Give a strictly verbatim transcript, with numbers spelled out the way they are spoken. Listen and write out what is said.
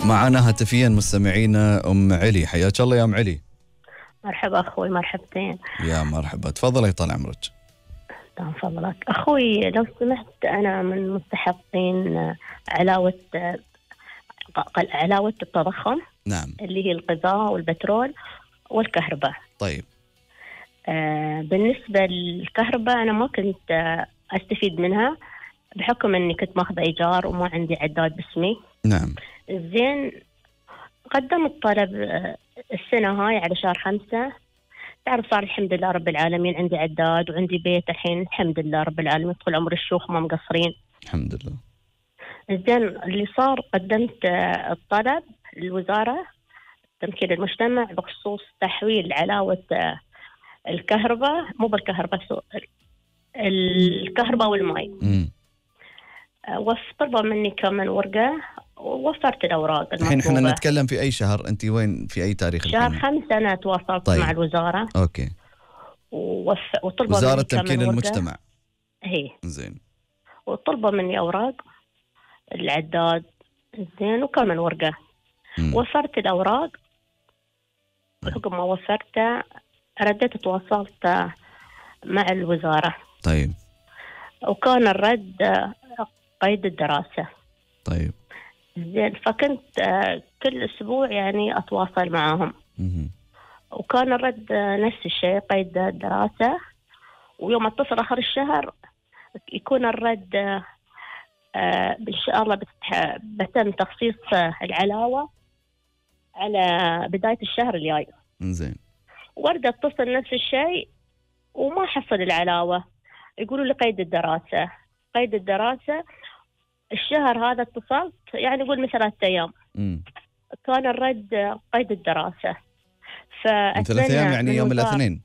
معنا هاتفيا مستمعينا أم علي. حياك الله يا أم علي. مرحبا أخوي، مرحبتين. يا مرحبا، تفضلي طال عمرك. تفضل فضلك أخوي، لو سمحت أنا من مستحقين علاوة علاوة التضخم. نعم. اللي هي الغذاء والبترول والكهرباء. طيب. آه بالنسبة للكهرباء أنا ما كنت آه أستفيد منها بحكم أني كنت ماخذ إيجار وما عندي عداد باسمي. نعم. زين، قدمت طلب آه السنة هاي على شهر خمسة. تعرف صار الحمد لله رب العالمين عندي عداد وعندي بيت الحين الحمد لله رب العالمين، طول عمر الشيوخ ما مقصرين الحمد لله. زين، اللي صار قدمت آه الطلب للوزارة تمكين المجتمع بخصوص تحويل علاوة آه الكهرباء، مو بالكهرباء، الكهرباء والماء. طلبوا مني كمان ورقة ووفرت الأوراق. الحين احنا نتكلم في أي شهر؟ أنت وين في أي تاريخ؟ شهر خمسة أنا تواصلت طيب. مع الوزارة. أوكي. ووف... وطلبوا وزارة مني تمكين المجتمع. هي. زين. وطلبوا مني أوراق العداد. زين، وكمان ورقة. مم. وفرت الأوراق. وحكم ما وفرتها رديت تواصلت مع الوزارة. طيب. وكان الرد قيد الدراسة. طيب. زين، فكنت كل أسبوع يعني أتواصل معهم. مم. وكان الرد نفس الشيء، قيد الدراسة. ويوم اتصل آخر الشهر يكون الرد إن شاء الله بتم تخصيص العلاوة على بداية الشهر الجاي. زين. وارد اتصل نفس الشيء وما حصل العلاوة، يقولوا لي قيد الدراسة. قيد الدراسة الشهر هذا اتصلت يعني يقول من ثلاثة أيام. مم. كان الرد قيد الدراسة. من ثلاثة أيام يعني يوم الاثنين.